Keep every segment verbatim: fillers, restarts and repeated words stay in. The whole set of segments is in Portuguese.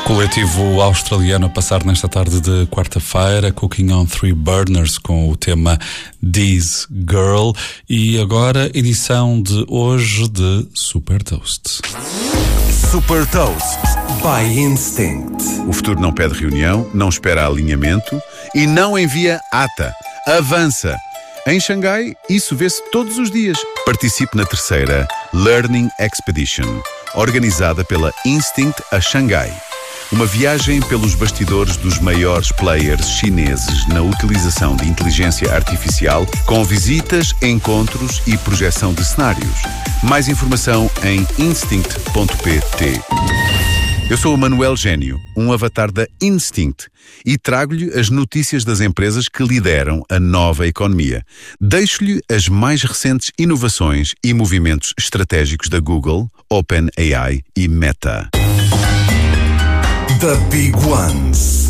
Coletivo australiano a passar nesta tarde de quarta-feira, Cooking on Three Burners, com o tema This Girl. E agora, edição de hoje de Super Toast. Super Toast by Instinct. O futuro não pede reunião, não espera alinhamento e não envia ata. Avança. Em Xangai, isso vê-se todos os dias. Participe na terceira Learning Expedition, organizada pela Instinct a Xangai. Uma viagem pelos bastidores dos maiores players chineses na utilização de inteligência artificial, com visitas, encontros e projeção de cenários. Mais informação em instinct ponto pt. Eu sou o Manuel Gênio, um avatar da Instinct, e trago-lhe as notícias das empresas que lideram a nova economia. Deixo-lhe as mais recentes inovações e movimentos estratégicos da Google, OpenAI e Meta. The Big Ones.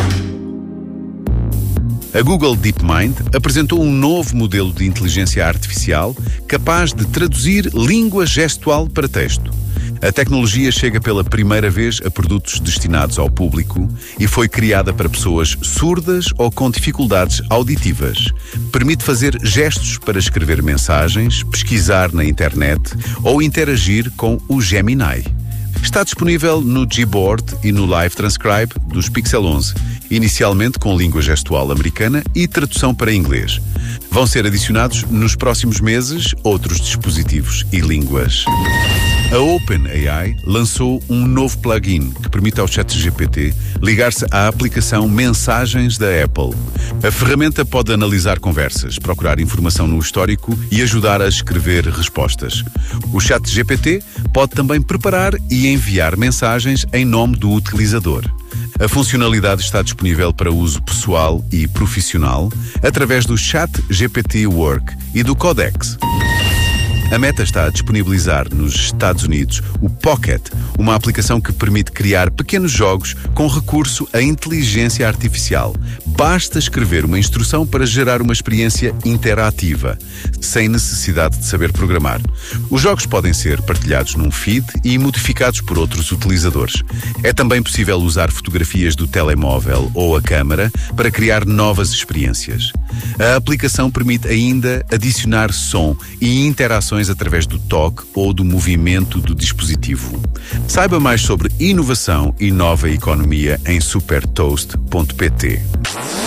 A Google DeepMind apresentou um novo modelo de inteligência artificial capaz de traduzir língua gestual para texto. A tecnologia chega pela primeira vez a produtos destinados ao público e foi criada para pessoas surdas ou com dificuldades auditivas. Permite fazer gestos para escrever mensagens, pesquisar na internet ou interagir com o Gemini. Está disponível no Gboard e no Live Transcribe dos Pixel onze, inicialmente com língua gestual americana e tradução para inglês. Vão ser adicionados nos próximos meses outros dispositivos e línguas. A OpenAI lançou um novo plugin que permite ao ChatGPT ligar-se à aplicação Mensagens da Apple. A ferramenta pode analisar conversas, procurar informação no histórico e ajudar a escrever respostas. O ChatGPT pode também preparar e enviar mensagens em nome do utilizador. A funcionalidade está disponível para uso pessoal e profissional através do ChatGPT Work e do Codex. A Meta está a disponibilizar nos Estados Unidos o Pocket, uma aplicação que permite criar pequenos jogos com recurso à inteligência artificial. Basta escrever uma instrução para gerar uma experiência interativa, sem necessidade de saber programar. Os jogos podem ser partilhados num feed e modificados por outros utilizadores. É também possível usar fotografias do telemóvel ou a câmara para criar novas experiências. A aplicação permite ainda adicionar som e interações através do toque ou do movimento do dispositivo. Saiba mais sobre inovação e nova economia em super toast ponto pt.